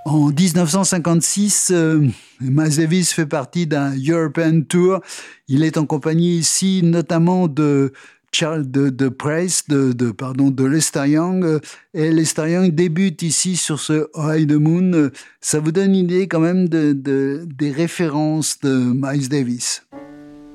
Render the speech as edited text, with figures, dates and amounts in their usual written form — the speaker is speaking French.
En 1956, Miles Davis fait partie d'un European Tour. Il est en compagnie ici notamment de de Price, de Lester Young. Et Lester Young débute ici sur ce High the Moon. Ça vous donne une idée quand même des références de Miles Davis.